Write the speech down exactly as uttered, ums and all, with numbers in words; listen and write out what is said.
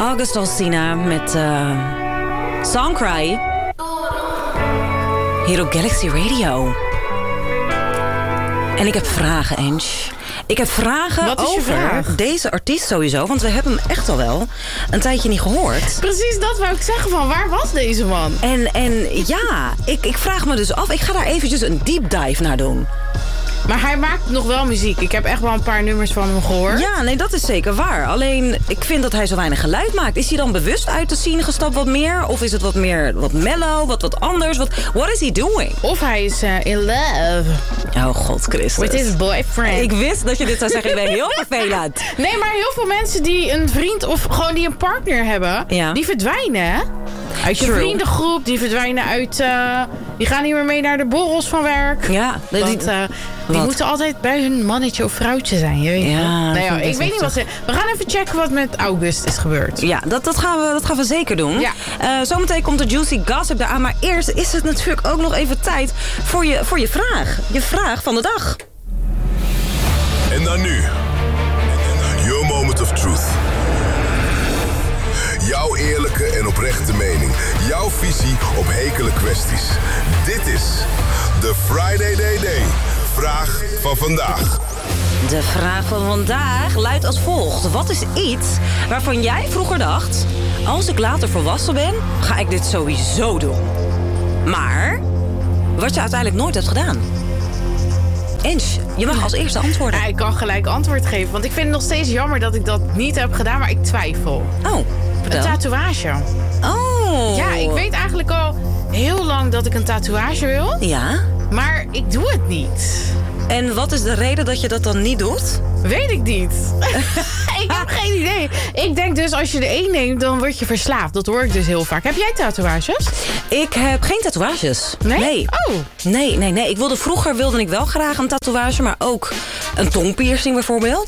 August Alsina met uh, Songcry. Hier op Galaxy Radio. En ik heb vragen, Ange. Ik heb vragen Wat is je over vraag? deze artiest sowieso. Want we hebben hem echt al wel een tijdje niet gehoord. Precies dat wou ik zeggen, van waar was deze man? En, en ja, ik, ik vraag me dus af. Ik ga daar eventjes een deep dive naar doen. Maar hij maakt nog wel muziek. Ik heb echt wel een paar nummers van hem gehoord. Ja, nee, dat is zeker waar. Alleen, ik vind dat hij zo weinig geluid maakt. Is hij dan bewust uit de scene gestapt wat meer? Of is het wat meer wat mellow, wat wat anders? Wat what is he doing? Of hij is uh, in love. Oh, God Christus. With his boyfriend. Ik wist dat je dit zou zeggen. Ik ben heel vervelend. Nee, maar heel veel mensen die een vriend of gewoon die een partner hebben, Ja. die verdwijnen, hè? Uit je True. vriendengroep, die verdwijnen uit... Uh, die gaan niet meer mee naar de borrels van werk. Ja, dat Want uh, die wat? moeten altijd bij hun mannetje of vrouwtje zijn. Je weet Ja, het. dat Nee, vind joh, ik ik weet niet wat heftig. ze... We gaan even checken wat met August is gebeurd. Ja, dat, dat, gaan we, dat gaan we zeker doen. Ja. Uh, zometeen komt de Juicy Gossip eraan. Maar eerst is het natuurlijk ook nog even tijd voor je, voor je vraag. Je vraag van de dag. En dan nu. Your moment of truth. Jouw eerlijke en oprechte mening. Jouw visie op hekele kwesties. Dit is de Friday Day Day. Vraag van vandaag. De vraag van vandaag luidt als volgt. Wat is iets waarvan jij vroeger dacht... als ik later volwassen ben, ga ik dit sowieso doen. Maar wat je uiteindelijk nooit hebt gedaan. Ange, je mag als eerste antwoorden. Ja, ik kan gelijk antwoord geven. Want ik vind het nog steeds jammer dat ik dat niet heb gedaan. Maar ik twijfel. Oh, Een vertel. tatoeage. Oh. Ja, ik weet eigenlijk al heel lang dat ik een tatoeage wil. Ja? Maar ik doe het niet. En wat is de reden dat je dat dan niet doet? Weet ik niet. Ik heb geen idee. Ik denk dus als je de een neemt, dan word je verslaafd. Dat hoor ik dus heel vaak. Heb jij tatoeages? Ik heb geen tatoeages. Nee? Nee. Oh. Nee, nee, nee. Ik wilde, vroeger wilde ik wel graag een tatoeage, maar ook een tongpiercing bijvoorbeeld.